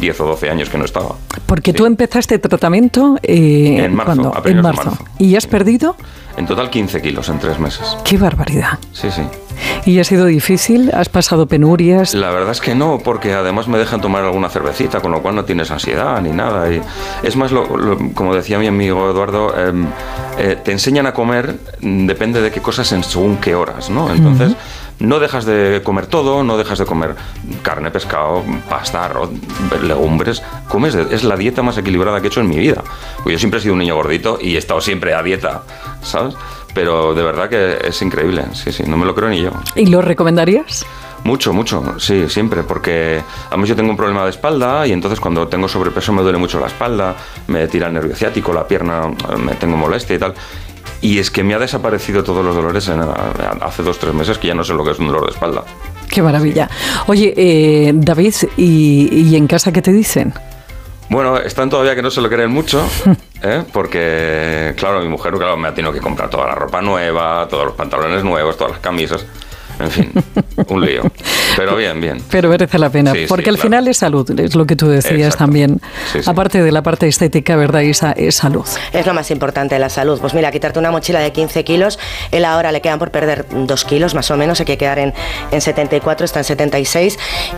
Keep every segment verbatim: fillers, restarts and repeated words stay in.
diez o doce años que no estaba. Porque sí. tú empezaste tratamiento eh, en marzo, ¿cuándo? a primeros En marzo. de marzo. ¿Y has perdido? En total quince kilos en tres meses. ¡Qué barbaridad! Sí, sí. ¿Y ha sido difícil? ¿Has pasado penurias? La verdad es que no, porque además me dejan tomar alguna cervecita, con lo cual no tienes ansiedad ni nada. Y es más, lo, lo, como decía mi amigo Eduardo, eh, eh, te enseñan a comer, depende de qué cosas en según qué horas, ¿no? Entonces, uh-huh. no dejas de comer todo, no dejas de comer carne, pescado, pasta, arroz, legumbres. Comes, de, es la dieta más equilibrada que he hecho en mi vida. Pues yo siempre he sido un niño gordito y he estado siempre a dieta, ¿sabes? Pero de verdad que es increíble, sí, sí, no me lo creo ni yo. ¿Y lo recomendarías? Mucho, mucho, sí, siempre, porque además yo tengo un problema de espalda y entonces cuando tengo sobrepeso me duele mucho la espalda, me tira el nervio ciático, la pierna, me tengo molestia y tal. Y es que me ha desaparecido todos los dolores en, hace dos, tres meses que ya no sé lo que es un dolor de espalda. ¡Qué maravilla! Oye, eh, David, ¿y, ¿y en casa qué te dicen? Bueno, están todavía que no se lo creen mucho, ¿eh? Porque, claro, mi mujer claro, me ha tenido que comprar toda la ropa nueva, todos los pantalones nuevos, todas las camisas. En fin, un lío. Pero bien, bien. Pero merece la pena, sí, porque sí, al claro. final es salud, es lo que tú decías. Exacto. También. Sí, sí. Aparte de la parte estética, ¿verdad, Isa? Es salud. Es lo más importante, la salud. Pues mira, quitarte una mochila de quince kilos, él ahora le quedan por perder dos kilos más o menos, hay que quedar en, en setenta y cuatro, está en setenta y seis.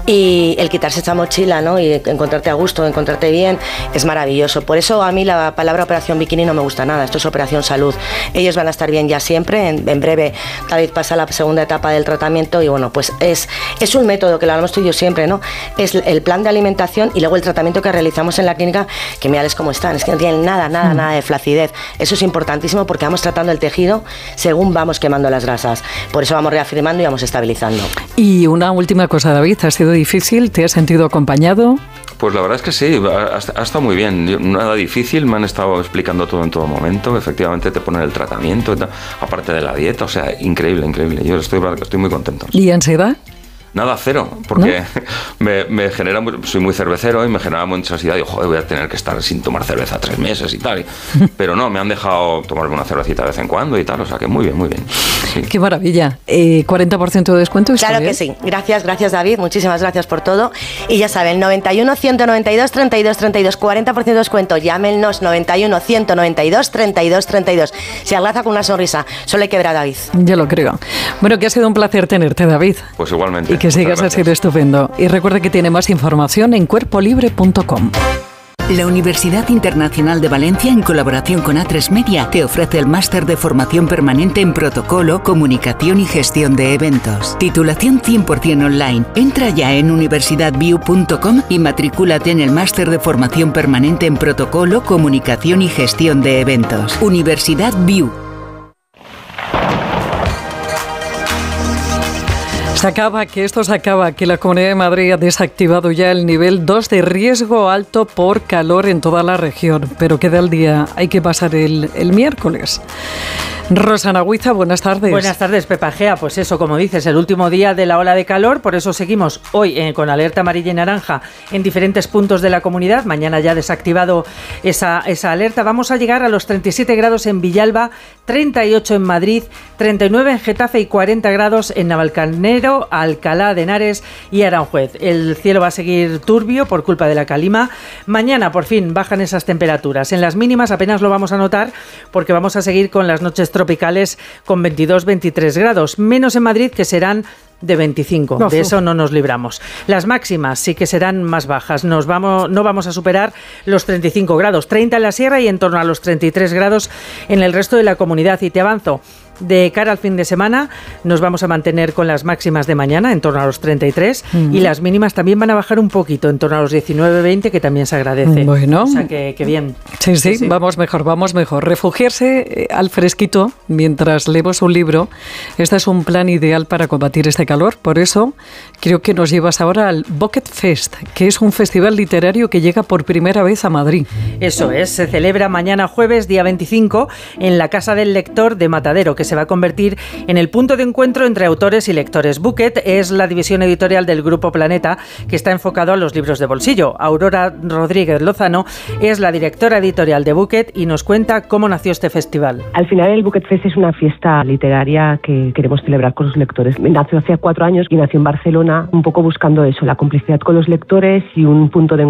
Y el quitarse esta mochila, ¿no? Y encontrarte a gusto, encontrarte bien, es maravilloso. Por eso a mí la palabra operación bikini no me gusta nada, esto es operación salud. Ellos van a estar bien ya siempre, en, en breve David pasa a la segunda etapa del tratamiento y bueno, pues es, es un método que lo hablamos tú y yo siempre, ¿no? Es el plan de alimentación y luego el tratamiento que realizamos en la clínica, que mirales cómo están, es que no tienen nada, nada, mm. nada de flacidez. Eso es importantísimo porque vamos tratando el tejido según vamos quemando las grasas. Por eso vamos reafirmando y vamos estabilizando. Y una última cosa, David, ¿ha sido difícil? ¿Te has sentido acompañado? Pues la verdad es que sí, ha, ha estado muy bien, Yo, nada difícil, me han estado explicando todo en todo momento, efectivamente te ponen el tratamiento, aparte de la dieta, o sea, increíble, increíble, yo estoy, estoy muy contento. ¿Y ansiedad? Nada, cero, porque ¿no? me, me genera, soy muy cervecero y me genera mucha ansiedad. Digo, joder, voy a tener que estar sin tomar cerveza tres meses y tal. Pero no, me han dejado tomarme una cervecita de vez en cuando y tal, o sea que muy bien, muy bien. Sí. Qué maravilla. Eh, ¿cuarenta por ciento de descuento? Claro bien? Que sí. Gracias, gracias David, muchísimas gracias por todo. Y ya saben, noventa y uno, ciento noventa y dos, treinta y dos, treinta y dos, cuarenta por ciento de descuento. Llámenos noventa y uno, ciento noventa y dos, treinta y dos, treinta y dos. Se algaza con una sonrisa, solo hay que ver a David. Yo lo creo. Bueno, que ha sido un placer tenerte, David. Pues igualmente. Y que sigas así de estupendo. Y recuerde que tiene más información en cuerpo libre punto com. La Universidad Internacional de Valencia, en colaboración con A tres Media, te ofrece el máster de formación permanente en protocolo, comunicación y gestión de eventos. Titulación cien por ciento online. Entra ya en universidad view punto com y matricúlate en el máster de formación permanente en protocolo, comunicación y gestión de eventos. Universidad View. Se acaba, que esto se acaba, que la Comunidad de Madrid ha desactivado ya el nivel dos de riesgo alto por calor en toda la región, pero queda el día, hay que pasar el, el miércoles. Rosana Huiza, buenas tardes. Buenas tardes, Pepa Gea. Pues eso, como dices, el último día de la ola de calor, por eso seguimos hoy eh, con alerta amarilla y naranja en diferentes puntos de la comunidad. Mañana ya desactivado esa, esa alerta. Vamos a llegar a los treinta y siete grados en Villalba, treinta y ocho en Madrid, treinta y nueve en Getafe y cuarenta grados en Navalcarnero, Alcalá de Henares y Aranjuez. El cielo va a seguir turbio por culpa de la calima. Mañana, por fin, bajan esas temperaturas. En las mínimas apenas lo vamos a notar porque vamos a seguir con las noches tropicales con veintidós, veintitrés grados, menos en Madrid, que serán de veinticinco, de eso no nos libramos. Las máximas sí que serán más bajas, nos vamos, no vamos a superar los treinta y cinco grados, treinta en la sierra y en torno a los treinta y tres grados en el resto de la comunidad. Y te avanzo, de cara al fin de semana nos vamos a mantener con las máximas de mañana en torno a los treinta y tres uh-huh. y las mínimas también van a bajar un poquito en torno a los diecinueve, veinte, que también se agradece. Bueno, o sea que, que bien. Sí, sí, sí, sí, vamos mejor, vamos mejor. Refugiarse al fresquito mientras leemos un libro, este es un plan ideal para combatir este calor. Por eso creo que nos llevas ahora al Bucket Fest, que es un festival literario que llega por primera vez a Madrid. Eso es, se celebra mañana jueves, día veinticinco, en la Casa del Lector de Matadero, que se va a convertir en el punto de encuentro entre autores y lectores. Bucket es la división editorial del Grupo Planeta, que está enfocado a los libros de bolsillo. Aurora Rodríguez Lozano es la directora editorial de Bucket y nos cuenta cómo nació este festival. Al final el Bucket Fest es una fiesta literaria que queremos celebrar con los lectores. Nació hace cuatro años y nació en Barcelona, un poco buscando eso, la complicidad con los lectores y un punto de